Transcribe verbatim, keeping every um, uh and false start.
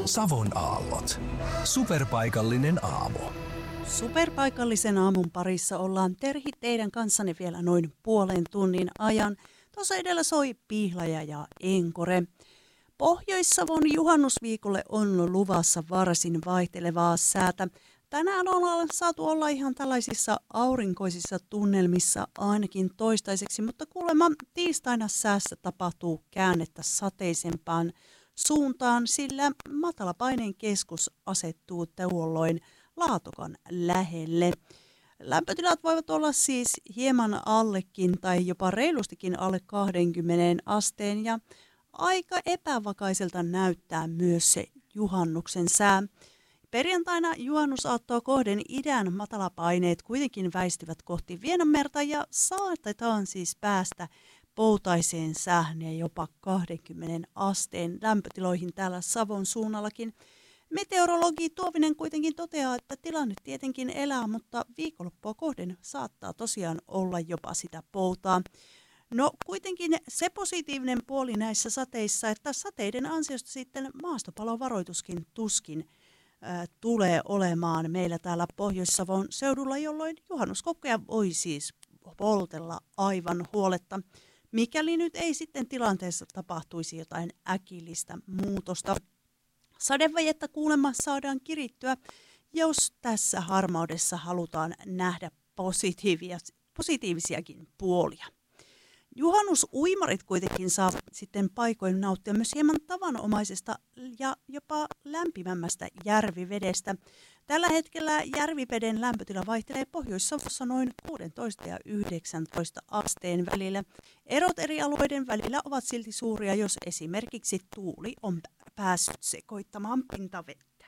Savon aallot. Superpaikallinen aamu. Superpaikallisen aamun parissa ollaan Terhi teidän kanssanne vielä noin puolen tunnin ajan. Tuossa edellä soi Pihlaja ja Enkore. Pohjois-Savon juhannusviikolle on luvassa varsin vaihtelevaa säätä. Tänään ollaan saatu olla ihan tällaisissa aurinkoisissa tunnelmissa ainakin toistaiseksi, mutta kuulemma tiistaina säässä tapahtuu käännettä sateisempaan suuntaan, sillä matalapaineen keskus asettuu tuolloin Laatokan lähelle. Lämpötilat voivat olla siis hieman allekin tai jopa reilustikin alle kaksikymmentä asteen ja aika epävakaiselta näyttää myös se juhannuksen sää. Perjantaina juhannusaattoa kohden idän matalapaineet kuitenkin väistyvät kohti Vienanmerta ja saatetaan siis päästä poutaiseen säähän ja jopa kaksikymmentä asteen lämpötiloihin täällä Savon suunnallakin. Meteorologi Tuovinen kuitenkin toteaa, että tilanne tietenkin elää, mutta viikonloppua kohden saattaa tosiaan olla jopa sitä poutaa. No kuitenkin se positiivinen puoli näissä sateissa, että sateiden ansiosta sitten maastopalovaroituskin tuskin ää, tulee olemaan meillä täällä Pohjois-Savon seudulla, jolloin juhannuskokkeja voi siis poltella aivan huoletta, mikäli nyt ei sitten tilanteessa tapahtuisi jotain äkillistä muutosta. Sadevajetta kuulemma saadaan kirittyä, jos tässä harmaudessa halutaan nähdä positiivisiakin puolia. Juhannusuimarit kuitenkin saa sitten paikoin nauttia myös hieman tavanomaisesta ja jopa lämpimämmästä järvivedestä. Tällä hetkellä järviveden lämpötila vaihtelee Pohjois-Savossa noin kuusitoista ja yhdeksäntoista asteen välillä. Erot eri alueiden välillä ovat silti suuria, jos esimerkiksi tuuli on päässyt sekoittamaan pintavettä.